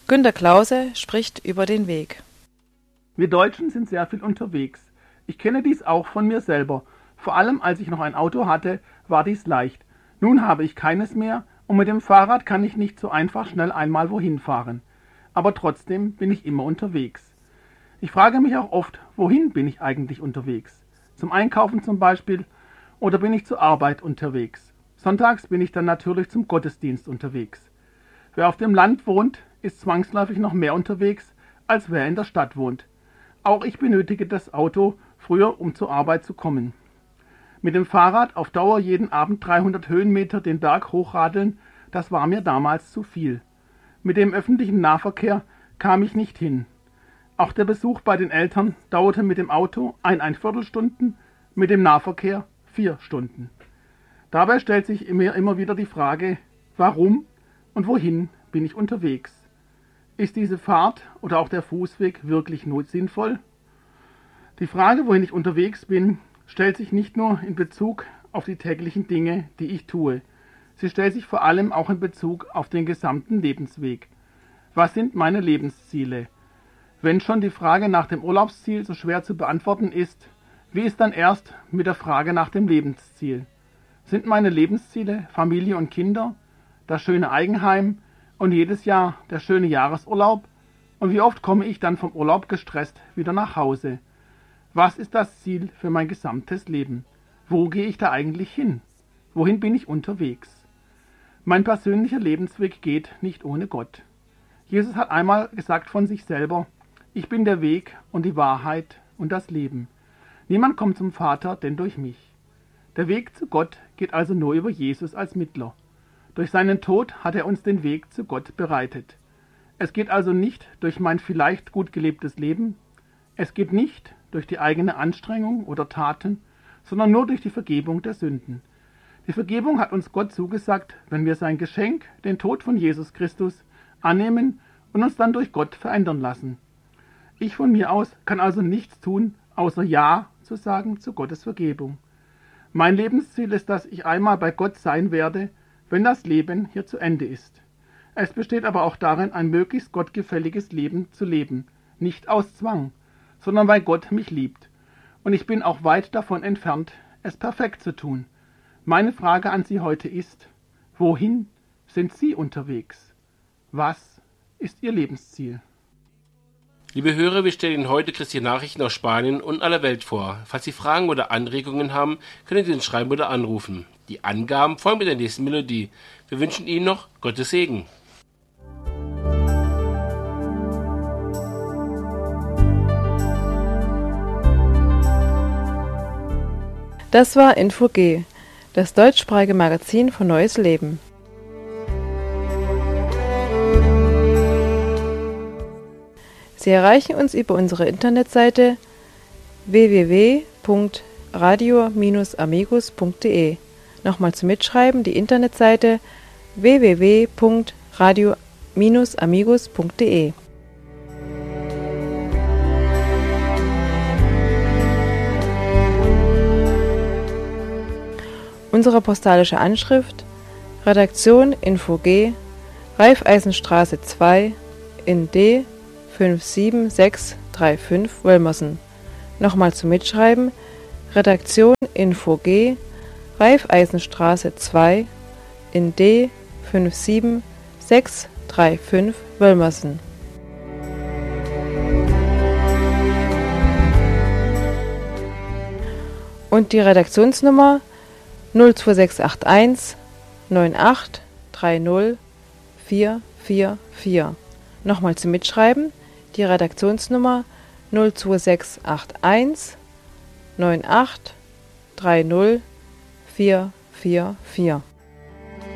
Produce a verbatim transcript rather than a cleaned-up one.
Günter Klause spricht über den Weg. Wir Deutschen sind sehr viel unterwegs. Ich kenne dies auch von mir selber. Vor allem, als ich noch ein Auto hatte, war dies leicht. Nun habe ich keines mehr und mit dem Fahrrad kann ich nicht so einfach schnell einmal wohin fahren. Aber trotzdem bin ich immer unterwegs. Ich frage mich auch oft, wohin bin ich eigentlich unterwegs? Zum Einkaufen zum Beispiel oder bin ich zur Arbeit unterwegs? Sonntags bin ich dann natürlich zum Gottesdienst unterwegs. Wer auf dem Land wohnt, ist zwangsläufig noch mehr unterwegs, als wer in der Stadt wohnt. Auch ich benötige das Auto früher, um zur Arbeit zu kommen. Mit dem Fahrrad auf Dauer jeden Abend dreihundert Höhenmeter den Berg hochradeln, das war mir damals zu viel. Mit dem öffentlichen Nahverkehr kam ich nicht hin. Auch der Besuch bei den Eltern dauerte mit dem Auto eineinviertel Stunden, mit dem Nahverkehr vier Stunden. Dabei stellt sich mir immer wieder die Frage, warum und wohin bin ich unterwegs? Ist diese Fahrt oder auch der Fußweg wirklich nur sinnvoll? Die Frage, wohin ich unterwegs bin, stellt sich nicht nur in Bezug auf die täglichen Dinge, die ich tue. Sie stellt sich vor allem auch in Bezug auf den gesamten Lebensweg. Was sind meine Lebensziele? Wenn schon die Frage nach dem Urlaubsziel so schwer zu beantworten ist, wie ist dann erst mit der Frage nach dem Lebensziel? Sind meine Lebensziele Familie und Kinder, das schöne Eigenheim und jedes Jahr der schöne Jahresurlaub? Und wie oft komme ich dann vom Urlaub gestresst wieder nach Hause? Was ist das Ziel für mein gesamtes Leben? Wo gehe ich da eigentlich hin? Wohin bin ich unterwegs? Mein persönlicher Lebensweg geht nicht ohne Gott. Jesus hat einmal gesagt von sich selber, ich bin der Weg und die Wahrheit und das Leben. Niemand kommt zum Vater, denn durch mich. Der Weg zu Gott geht also nur über Jesus als Mittler. Durch seinen Tod hat er uns den Weg zu Gott bereitet. Es geht also nicht durch mein vielleicht gut gelebtes Leben, es geht nicht durch die eigene Anstrengung oder Taten, sondern nur durch die Vergebung der Sünden. Die Vergebung hat uns Gott zugesagt, wenn wir sein Geschenk, den Tod von Jesus Christus, annehmen und uns dann durch Gott verändern lassen. Ich von mir aus kann also nichts tun, außer Ja zu sagen zu Gottes Vergebung. Mein Lebensziel ist, dass ich einmal bei Gott sein werde, wenn das Leben hier zu Ende ist. Es besteht aber auch darin, ein möglichst gottgefälliges Leben zu leben, nicht aus Zwang, sondern weil Gott mich liebt. Und ich bin auch weit davon entfernt, es perfekt zu tun. Meine Frage an Sie heute ist, wohin sind Sie unterwegs? Was ist Ihr Lebensziel? Liebe Hörer, wir stellen Ihnen heute christliche Nachrichten aus Spanien und aller Welt vor. Falls Sie Fragen oder Anregungen haben, können Sie uns schreiben oder anrufen. Die Angaben folgen mit der nächsten Melodie. Wir wünschen Ihnen noch Gottes Segen. Das war Info G, das deutschsprachige Magazin von Neues Leben. Sie erreichen uns über unsere Internetseite w w w punkt radio Bindestrich amigos punkt de. Nochmal zum Mitschreiben die Internetseite w w w punkt radio Bindestrich amigos punkt de. Unsere postalische Anschrift: Redaktion Info G, Raiffeisenstraße zwei in D fünf sieben sechs drei fünf Wölmersen. Nochmal zum Mitschreiben: Redaktion Info G, Raiffeisenstraße zwei in D fünf sieben sechs drei fünf Wölmersen. Und die Redaktionsnummer null zwei sechs acht eins neun acht drei null vier vier vier. Nochmal zum Mitschreiben: die Redaktionsnummer null zwei sechs acht eins neun acht drei null vier vier vier.